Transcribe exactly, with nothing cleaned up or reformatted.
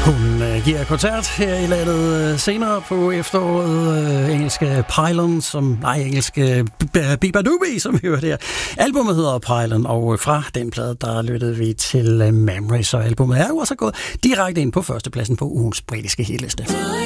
Hun øh, giver koncert her i landet øh, senere på efteråret. Øh, engelske Pylon, som, nej, engelske Biba Doobie, som vi hørte her. Albumet hedder Pylon, og fra den plade, der lyttede vi til uh, Memories, og albumet er jo også gået direkte ind på førstepladsen på ugens britiske hitliste.